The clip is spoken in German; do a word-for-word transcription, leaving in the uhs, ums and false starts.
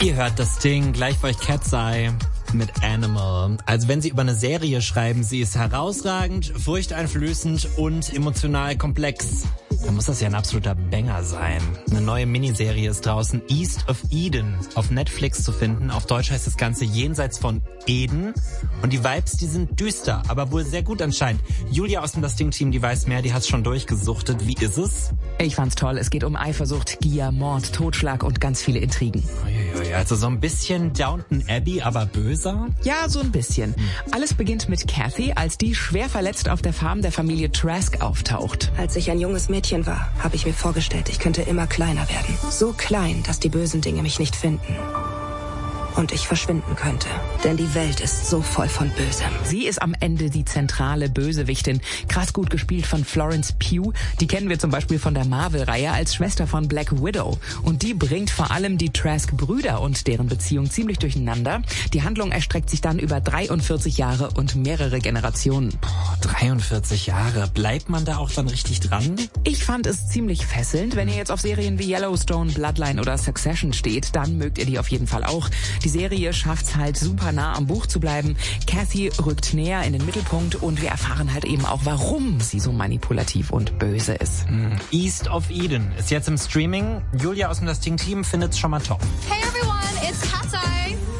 Ihr hört das Ding, gleich bei euch Cat's Eye mit Animal. Also wenn Sie über eine Serie schreiben, sie ist herausragend, furchteinflößend und emotional komplex, dann muss das ja ein absoluter Banger sein. Eine neue Miniserie ist draußen, East of Eden, auf Netflix zu finden. Auf Deutsch heißt das Ganze Jenseits von Eden. Und die Vibes, die sind düster, aber wohl sehr gut anscheinend. Julia aus dem Das Ding-Team, die weiß mehr, die hat's schon durchgesuchtet. Wie ist es? Ich fand's toll. Es geht um Eifersucht, Gier, Mord, Totschlag und ganz viele Intrigen. Uiuiui, also so ein bisschen Downton Abbey, aber böser? Ja, so ein bisschen. Alles beginnt mit Kathy, als die schwer verletzt auf der Farm der Familie Trask auftaucht. Als ich ein junges Mädchen war, habe ich mir vorgestellt, ich könnte immer kleiner werden. So klein, dass die bösen Dinge mich nicht finden. Und ich verschwinden könnte. Denn die Welt ist so voll von Bösem. Sie ist am Ende die zentrale Bösewichtin. Krass gut gespielt von Florence Pugh. Die kennen wir zum Beispiel von der Marvel-Reihe als Schwester von Black Widow. Und die bringt vor allem die Trask-Brüder und deren Beziehung ziemlich durcheinander. Die Handlung erstreckt sich dann über dreiundvierzig Jahre und mehrere Generationen. Boah, dreiundvierzig Jahre. Bleibt man da auch dann richtig dran? Ich fand es ziemlich fesselnd. Wenn ihr jetzt auf Serien wie Yellowstone, Bloodline oder Succession steht, dann mögt ihr die auf jeden Fall auch. Die Serie schafft's halt super nah am Buch zu bleiben. Kathy rückt näher in den Mittelpunkt und wir erfahren halt eben auch, warum sie so manipulativ und böse ist. East of Eden ist jetzt im Streaming. Julia aus dem Das Ding-Team findet's schon mal top. Hey everyone, it's Cat's Eye.